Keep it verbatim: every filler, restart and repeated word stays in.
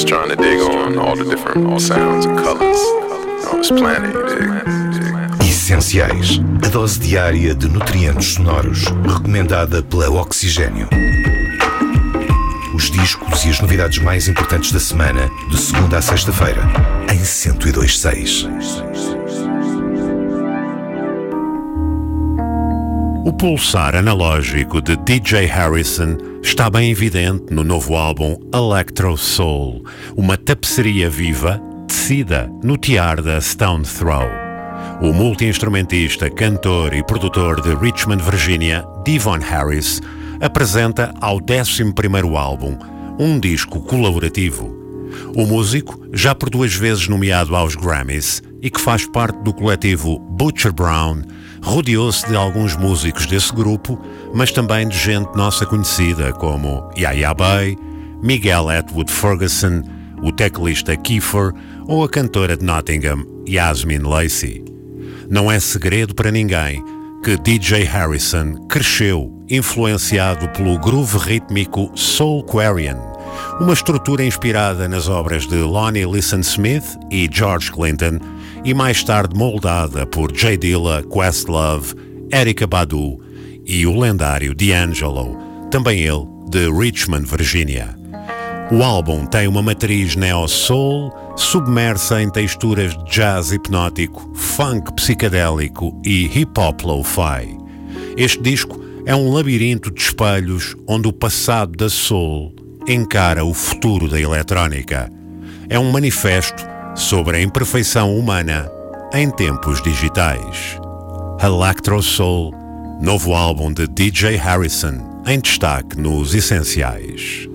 just trying to dig on all the different sounds and colors on this planet, you dig? Essenciais, a dose diária de nutrientes sonoros, recomendada pela Oxigênio. Os discos e as novidades mais importantes da semana, de segunda a sexta-feira, em cento e dois ponto seis. O pulsar analógico de D J Harrison está bem evidente no novo álbum Electro Soul, uma tapeçaria viva tecida no tiar da Stone Throw. O multi-instrumentista, cantor e produtor de Richmond, Virginia, Devon Harris, apresenta ao décimo primeiro álbum um disco colaborativo. O músico, já por duas vezes nomeado aos Grammys e que faz parte do coletivo Butcher Brown, rodeou-se de alguns músicos desse grupo, mas também de gente nossa conhecida como Yaya Bay, Miguel Atwood Ferguson, o teclista Kiefer ou a cantora de Nottingham, Yasmin Lacey. Não é segredo para ninguém que D J Harrison cresceu influenciado pelo groove rítmico Soulquarian, uma estrutura inspirada nas obras de Lonnie Liston Smith e George Clinton e mais tarde moldada por Jay Dilla, Questlove, Erykah Badu e o lendário D'Angelo, também ele de Richmond, Virginia. O álbum tem uma matriz neo-soul submersa em texturas de jazz hipnótico, funk psicadélico e hip-hop lo-fi. Este disco é um labirinto de espelhos onde o passado da soul encara o futuro da eletrónica. É um manifesto sobre a imperfeição humana em tempos digitais. Electro Soul, novo álbum de D J Harrison, em destaque nos Essenciais.